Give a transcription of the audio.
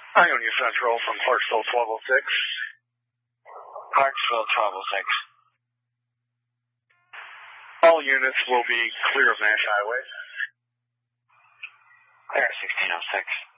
Ionia Central from Clarksville 1206. Clarksville 1206. All units will be clear of Nash Highway. Clear 1606.